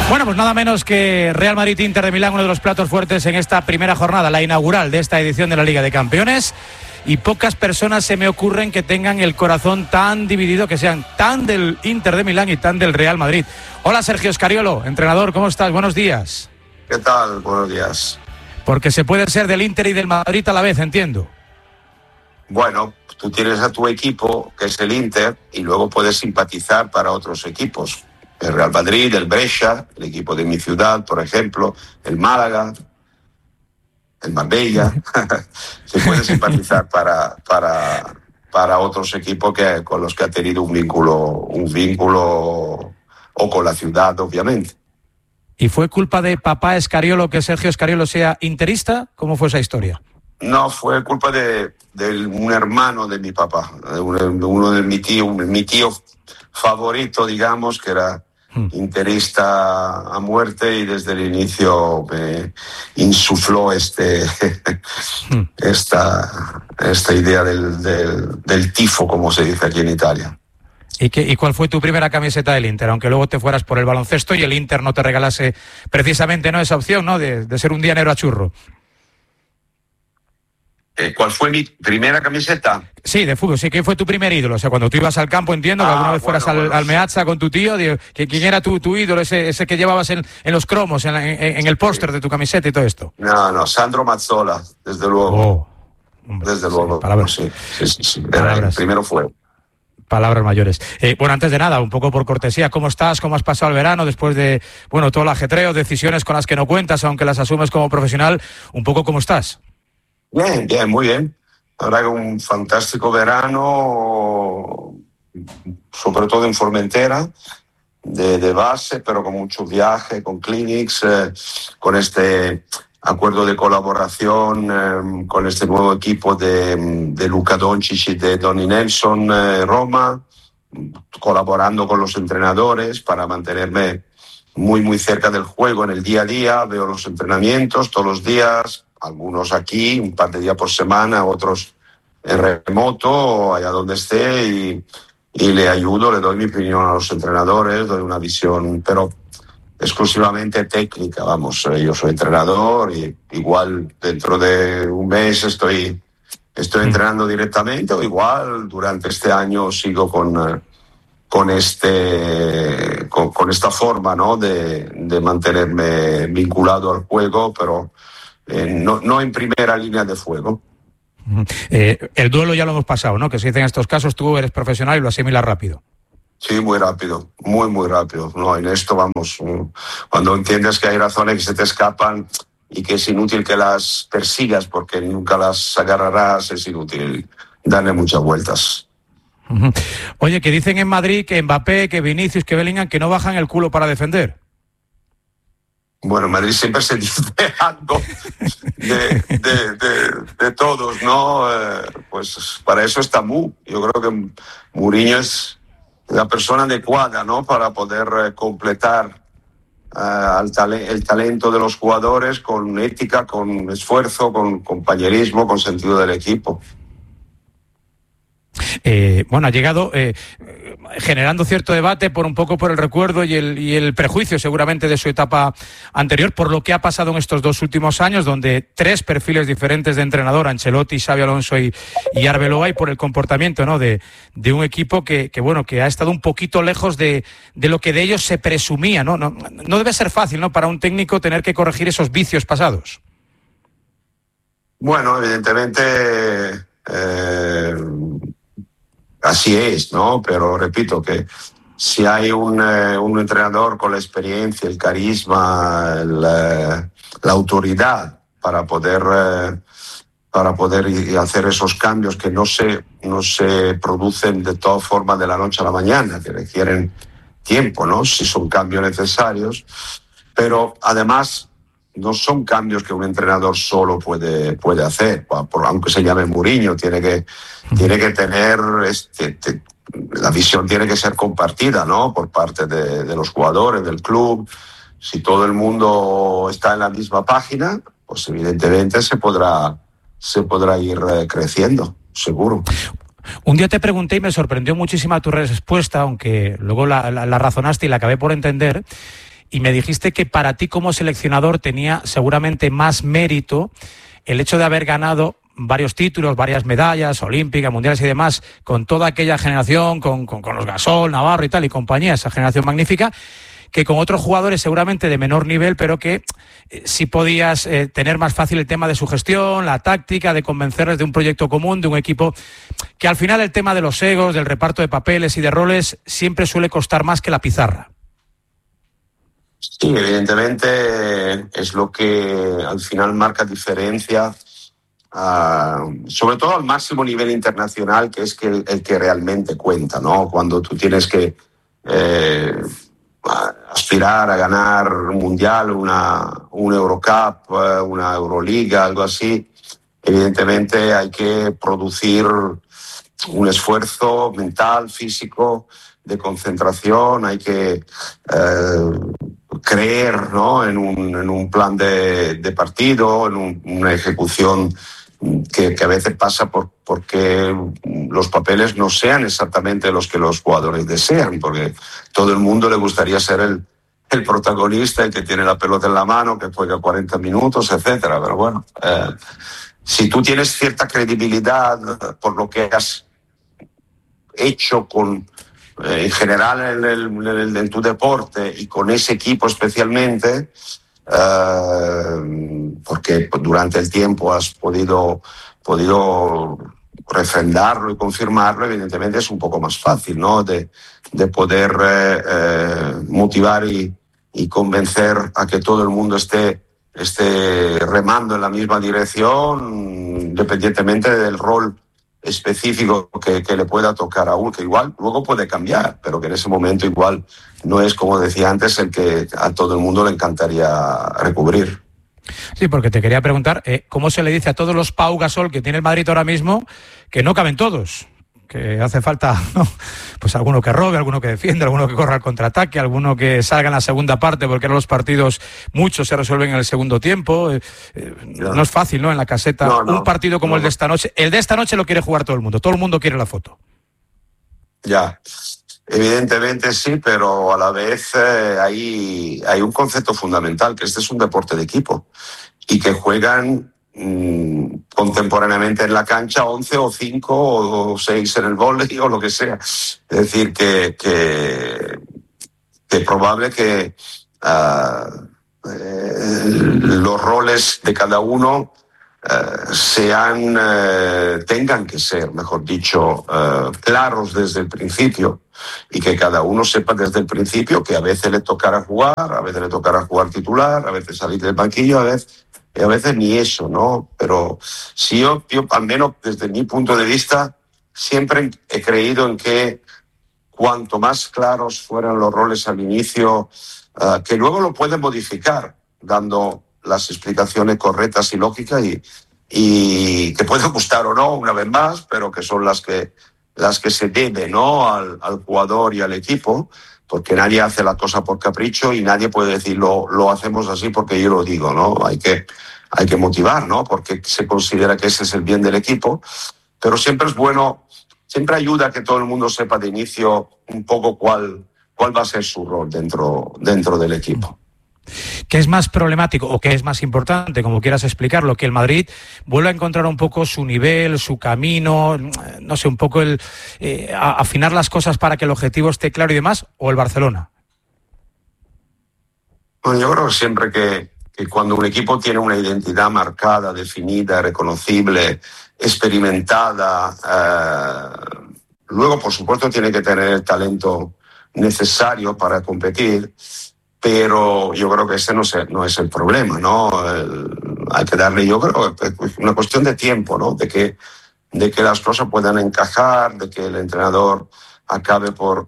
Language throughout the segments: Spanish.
Bueno, pues nada menos que Real Madrid-Inter de Milán, uno de los platos fuertes en esta primera jornada, la inaugural de esta edición de la Liga de Campeones. Y pocas personas se me ocurren que tengan el corazón tan dividido, que sean tan del Inter de Milán y tan del Real Madrid. Hola, Sergio Scariolo, entrenador, ¿cómo estás? Buenos días. ¿Qué tal? Buenos días. Porque se puede ser del Inter y del Madrid a la vez, entiendo. Bueno, tú tienes a tu equipo, que es el Inter, y luego puedes simpatizar para otros equipos. El Real Madrid, el Brescia, el equipo de mi ciudad, por ejemplo, el Málaga, el Marbella. Se puede simpatizar para otros equipos con los que ha tenido un vínculo o con la ciudad, obviamente. ¿Y fue culpa de papá Scariolo que Sergio Scariolo sea interista? ¿Cómo fue esa historia? No, fue culpa de un hermano de mi papá, uno de mi tío favorito, digamos, que era interista a muerte, y desde el inicio me insufló esta idea del tifo, como se dice aquí en Italia. ¿Y cuál fue tu primera camiseta del Inter? Aunque luego te fueras por el baloncesto y el Inter no te regalase precisamente esa opción, ¿no? de ser un día negro a churro. ¿Cuál fue mi primera camiseta? Sí, de fútbol. Sí, ¿quién fue tu primer ídolo? O sea, cuando tú ibas al campo, entiendo que alguna vez fueras al Meazza con tu tío. ¿Quién era tu ídolo, ese que llevabas en los cromos, en el póster de tu camiseta y todo esto? No, Sandro Mazzola, desde luego. Desde luego. Palabras. Sí. El primero fue. Palabras mayores. Bueno, antes de nada, un poco por cortesía, ¿cómo estás? ¿Cómo has pasado el verano después de, todo el ajetreo, decisiones con las que no cuentas, aunque las asumes como profesional? Un poco, ¿cómo estás? Bien, muy bien. La verdad que un fantástico verano, sobre todo en Formentera, de base, pero con mucho viaje, con clinics, con este acuerdo de colaboración con este nuevo equipo de Luka Doncic y de Donny Nelson, Roma, colaborando con los entrenadores para mantenerme muy, muy cerca del juego en el día a día. Veo los entrenamientos todos los días, algunos aquí, un par de días por semana, otros en remoto, allá donde esté, y le ayudo, le doy mi opinión a los entrenadores, doy una visión, pero exclusivamente técnica, vamos. Yo soy entrenador y igual dentro de un mes estoy entrenando directamente, o igual durante este año sigo con esta forma, ¿no? de mantenerme vinculado al juego, pero no en primera línea de fuego. El duelo ya lo hemos pasado, ¿no? Que se dice en estos casos, tú eres profesional y lo asimilas rápido. Sí, muy rápido, muy rápido. No, en esto, vamos, cuando entiendes que hay razones que se te escapan y que es inútil que las persigas porque nunca las agarrarás, es inútil darle muchas vueltas. Oye, que dicen en Madrid que Mbappé, que Vinicius, que Bellingham, que no bajan el culo para defender. Bueno, en Madrid siempre se dice algo de todos, ¿no? Pues para eso está Mu. Yo creo que Mourinho es la persona adecuada, ¿no? Para poder completar el talento de los jugadores con ética, con esfuerzo, con compañerismo, con sentido del equipo. Ha llegado generando cierto debate por el recuerdo y el prejuicio seguramente de su etapa anterior, por lo que ha pasado en estos 2 últimos años, donde 3 perfiles diferentes de entrenador, Ancelotti, Xabi Alonso y Arbeloa, y por el comportamiento, ¿no? de un equipo que ha estado un poquito lejos de lo que de ellos se presumía, ¿no? No debe ser fácil, ¿no? Para un técnico tener que corregir esos vicios pasados. Bueno, evidentemente así es, ¿no? Pero repito que si hay un entrenador con la experiencia, el carisma, la autoridad para poder hacer esos cambios que no se producen de todas formas de la noche a la mañana, que requieren tiempo, ¿no? Si son cambios necesarios, pero además no son cambios que un entrenador solo puede hacer, aunque se llame Mourinho, tiene que tener la visión tiene que ser compartida, ¿no? Por parte de los jugadores, del club. Si todo el mundo está en la misma página, pues evidentemente se podrá ir creciendo, seguro. Un día te pregunté y me sorprendió muchísimo tu respuesta, aunque luego la razonaste y la acabé por entender. y me dijiste que para ti como seleccionador tenía seguramente más mérito el hecho de haber ganado varios títulos, varias medallas olímpicas, mundiales y demás, con toda aquella generación, con los Gasol, Navarro y tal y compañía, esa generación magnífica, que con otros jugadores seguramente de menor nivel, pero que sí podías tener más fácil el tema de su gestión, la táctica, de convencerles de un proyecto común, de un equipo, que al final el tema de los egos, del reparto de papeles y de roles, siempre suele costar más que la pizarra. Sí, evidentemente es lo que al final marca diferencia, sobre todo al máximo nivel internacional, que es el que realmente cuenta, ¿no? Cuando tú tienes que aspirar a ganar un mundial, un Eurocup, una Euroliga, algo así, evidentemente hay que producir un esfuerzo mental, físico, de concentración, hay que creer, ¿no?, en un plan de partido, en una ejecución que a veces pasa porque los papeles no sean exactamente los que los jugadores desean, porque todo el mundo le gustaría ser el protagonista, el que tiene la pelota en la mano, que juega 40 minutos, etcétera. Pero bueno, si tú tienes cierta credibilidad por lo que has hecho en general en tu deporte y con ese equipo especialmente, porque durante el tiempo has podido refrendarlo y confirmarlo, evidentemente es un poco más fácil, ¿no?, de poder motivar y convencer a que todo el mundo esté remando en la misma dirección, independientemente del rol específico que le pueda tocar a uno, que igual luego puede cambiar, pero que en ese momento igual no es, como decía antes, el que a todo el mundo le encantaría recubrir. Sí, porque te quería preguntar, ¿cómo se le dice a todos los Pau Gasol que tiene el Madrid ahora mismo que no caben todos? Que hace falta, ¿no?, pues alguno que robe, alguno que defienda, alguno que corra al contraataque, alguno que salga en la segunda parte, porque ahora los partidos muchos se resuelven en el segundo tiempo. No es fácil, ¿no?, en la caseta. Un partido como el de esta noche. El de esta noche lo quiere jugar todo el mundo quiere la foto. Ya, evidentemente sí, pero a la vez hay un concepto fundamental, que este es un deporte de equipo y que juegan contemporáneamente en la cancha 11 o 5 o 6 en el vóley o lo que sea. Es decir, que es probable que los roles de cada uno tengan que ser, mejor dicho, claros desde el principio, y que cada uno sepa desde el principio que a veces le tocará jugar, a veces le tocará jugar titular, a veces salir del banquillo, a veces ni eso, ¿no? Pero sí, yo al menos desde mi punto de vista, siempre he creído en que cuanto más claros fueran los roles al inicio, que luego lo pueden modificar, dando las explicaciones correctas y lógicas, y que pueden gustar o no, una vez más, pero que son las que se deben, ¿no?, al jugador y al equipo, porque nadie hace la cosa por capricho y nadie puede decir lo hacemos así porque yo lo digo, ¿no? Hay que motivar, ¿no?, porque se considera que ese es el bien del equipo, pero siempre es bueno, siempre ayuda a que todo el mundo sepa de inicio un poco cuál va a ser su rol dentro del equipo. ¿Qué es más problemático o qué es más importante, como quieras explicarlo, que el Madrid vuelva a encontrar un poco su nivel, su camino, no sé, un poco afinar las cosas para que el objetivo esté claro y demás, o el Barcelona? Bueno, yo creo siempre que cuando un equipo tiene una identidad marcada, definida, reconocible, experimentada, luego, por supuesto, tiene que tener el talento necesario para competir, pero yo creo que ese no es el problema, ¿no? Hay que darle, yo creo, una cuestión de tiempo, ¿no?, de que las cosas puedan encajar, de que el entrenador acabe por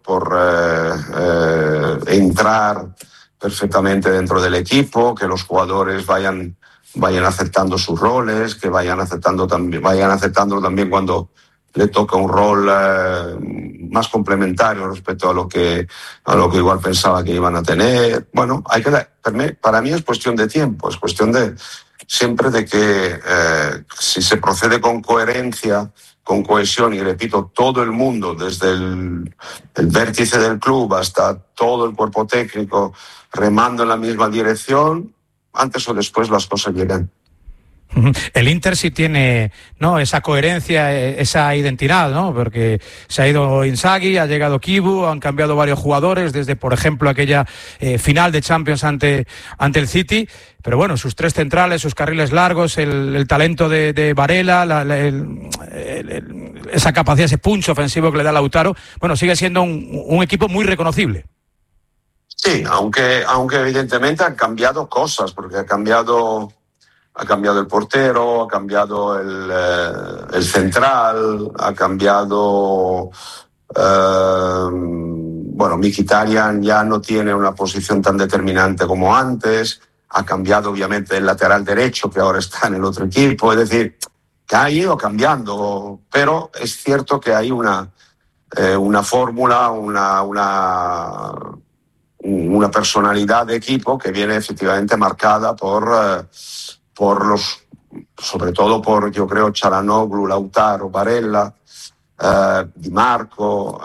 entrar perfectamente dentro del equipo, que los jugadores vayan aceptando sus roles, que vayan aceptándolo también cuando le toca un rol más complementario respecto a lo que igual pensaba que iban a tener. Bueno, para mí es cuestión de tiempo, es cuestión de siempre de que si se procede con coherencia con cohesión, y repito, todo el mundo, desde el vértice del club hasta todo el cuerpo técnico, remando en la misma dirección, antes o después las cosas llegan. El Inter sí tiene, ¿no?, esa coherencia, esa identidad, ¿no? Porque se ha ido Inzaghi, ha llegado Kibu, han cambiado varios jugadores, desde, por ejemplo, aquella final de Champions ante el City. Pero bueno, sus tres centrales, sus carriles largos, el talento de Varela, esa capacidad, ese punch ofensivo que le da Lautaro, bueno, sigue siendo un equipo muy reconocible. Sí, aunque evidentemente han cambiado cosas, porque ha cambiado el portero, ha cambiado el central, ha cambiado... Mkhitaryan ya no tiene una posición tan determinante como antes, ha cambiado obviamente el lateral derecho, que ahora está en el otro equipo, es decir, que ha ido cambiando, pero es cierto que hay una fórmula, una personalidad de equipo que viene efectivamente marcada sobre todo por, yo creo, Çalhanoğlu, Lautaro, Varela, Di Marco,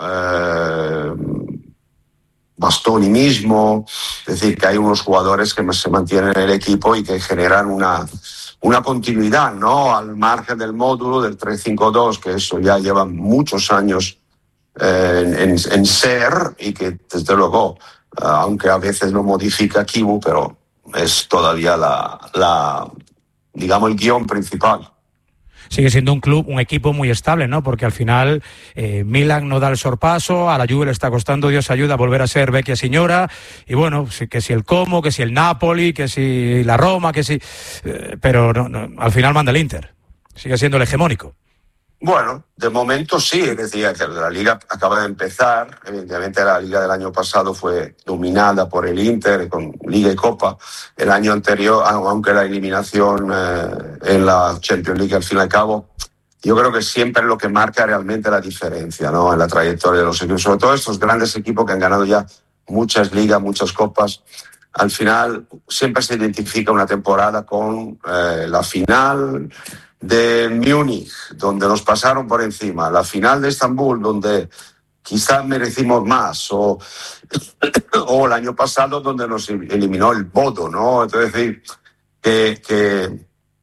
Bastoni mismo. Es decir, que hay unos jugadores que se mantienen en el equipo y que generan una continuidad, ¿no? Al margen del módulo del 3-5-2, que eso ya lleva muchos años en ser, y que desde luego, aunque a veces lo modifica Kibu, pero es todavía digamos, el guión principal. Sigue siendo un equipo muy estable, ¿no? Porque al final Milan no da el sorpaso, a la Juve le está costando, Dios ayuda, volver a ser vecchia signora, y bueno, que si el Como, que si el Napoli, que si la Roma, que si... pero no, al final manda el Inter, sigue siendo el hegemónico. Bueno, de momento sí, es decir, que la Liga acaba de empezar. Evidentemente la Liga del año pasado fue dominada por el Inter con Liga y Copa. El año anterior, aunque la eliminación en la Champions League al fin y al cabo, yo creo que siempre es lo que marca realmente la diferencia, ¿no?, en la trayectoria de los equipos, sobre todo estos grandes equipos que han ganado ya muchas ligas, muchas copas. Al final siempre se identifica una temporada con la final de Múnich, donde nos pasaron por encima, la final de Estambul, donde quizás merecimos más, o el año pasado, donde nos eliminó el Bodo, ¿no? Es decir, que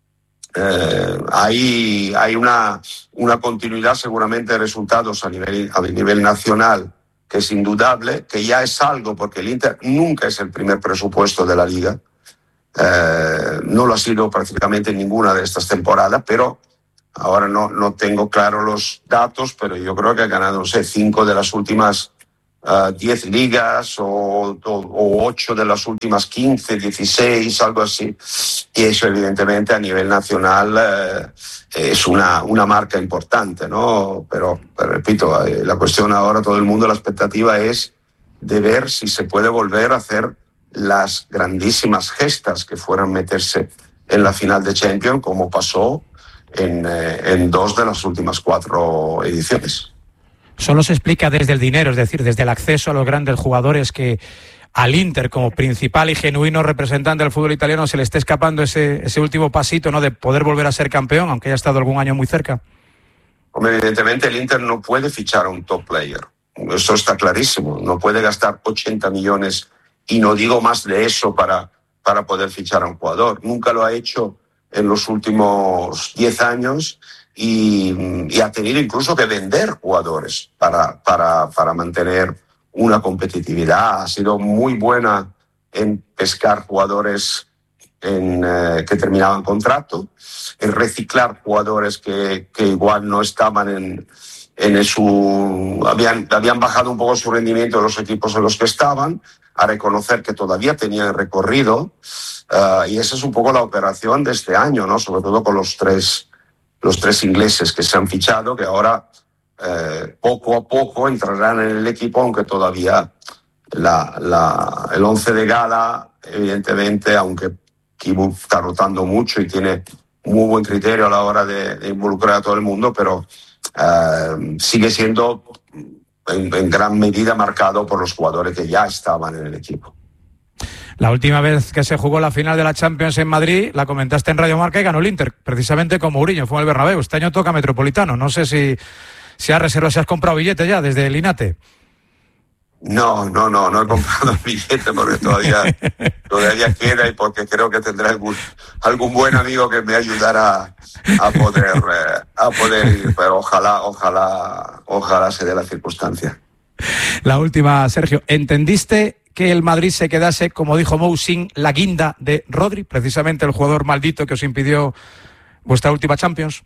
hay una continuidad seguramente de resultados a nivel nacional, que es indudable, que ya es algo, porque el Inter nunca es el primer presupuesto de la Liga. No lo ha sido prácticamente en ninguna de estas temporadas, pero ahora no tengo claro los datos, pero yo creo que ha ganado, no sé, 5 de las últimas 10 ligas o 8 de las últimas 15, 16, algo así. Y eso evidentemente a nivel nacional es una marca importante, ¿no? Pero repito, la cuestión ahora, todo el mundo, la expectativa es de ver si se puede volver a hacer las grandísimas gestas que fueran meterse en la final de Champions, como pasó en 2 de las últimas 4 ediciones. Solo se explica desde el dinero, es decir, desde el acceso a los grandes jugadores, que al Inter, como principal y genuino representante del fútbol italiano, se le esté escapando ese último pasito, ¿no?, de poder volver a ser campeón, aunque haya estado algún año muy cerca. Hombre, evidentemente el Inter no puede fichar a un top player, eso está clarísimo. No puede gastar 80 millones y no digo más de eso para poder fichar a un jugador. Nunca lo ha hecho en los últimos 10 años y ha tenido incluso que vender jugadores para mantener una competitividad. Ha sido muy buena en pescar jugadores que terminaban contrato, en reciclar jugadores que igual no estaban habían bajado un poco su rendimiento de los equipos en los que estaban, a reconocer que todavía tenían recorrido, y esa es un poco la operación de este año, ¿no? Sobre todo con los tres ingleses que se han fichado, que ahora poco a poco entrarán en el equipo, aunque todavía el 11 de gala, evidentemente, aunque Kibu está rotando mucho y tiene muy buen criterio a la hora de involucrar a todo el mundo, pero sigue siendo en gran medida marcado por los jugadores que ya estaban en el equipo. La última vez que se jugó la final de la Champions en Madrid, la comentaste en Radio Marca y ganó el Inter, precisamente con Mourinho, fue en el Bernabéu. Este año toca Metropolitano. No sé si has reservado, si has comprado billete ya desde el Linate. No he comprado el billete porque todavía queda y porque creo que tendré algún buen amigo que me ayudará a poder ir, pero ojalá se dé la circunstancia. La última, Sergio, ¿entendiste que el Madrid se quedase, como dijo Mou, sin la guinda de Rodri, precisamente el jugador maldito que os impidió vuestra última Champions?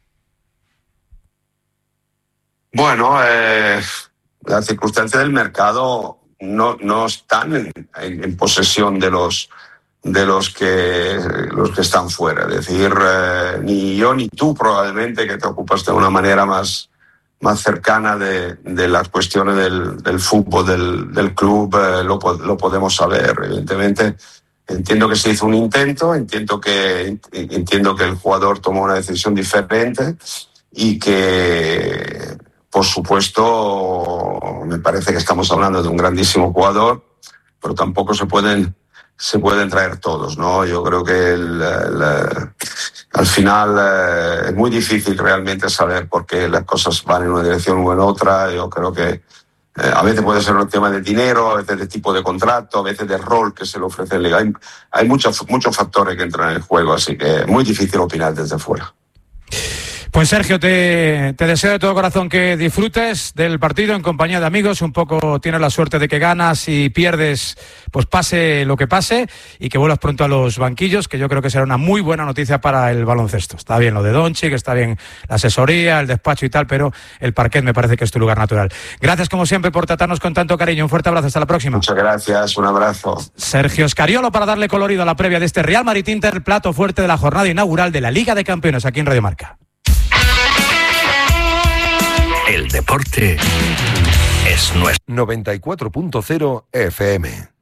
Bueno, las circunstancias del mercado no están en posesión de los que están fuera. Es decir, ni yo ni tú probablemente, que te ocupas de una manera más cercana de las cuestiones del fútbol, del club, lo podemos saber. Evidentemente, entiendo que se hizo un intento, entiendo que el jugador tomó una decisión diferente y que, por supuesto, me parece que estamos hablando de un grandísimo jugador, pero tampoco se pueden traer todos, ¿no? Yo creo que al final es muy difícil realmente saber por qué las cosas van en una dirección o en otra. Yo creo que a veces puede ser un tema de dinero, a veces de tipo de contrato, a veces de rol que se le ofrece en liga. Hay muchos factores que entran en el juego, así que es muy difícil opinar desde fuera. Pues Sergio, te deseo de todo corazón que disfrutes del partido en compañía de amigos. Un poco tienes la suerte de que ganas y pierdes, pues pase lo que pase, y que vuelvas pronto a los banquillos, que yo creo que será una muy buena noticia para el baloncesto. Está bien lo de Doncic, está bien la asesoría, el despacho y tal, pero el parquet me parece que es tu lugar natural. Gracias como siempre por tratarnos con tanto cariño. Un fuerte abrazo, hasta la próxima. Muchas gracias, un abrazo. Sergio Scariolo para darle colorido a la previa de este Real Madrid-Inter, plato fuerte de la jornada inaugural de la Liga de Campeones aquí en Radio Marca. El deporte es nuestro. 94.0 FM.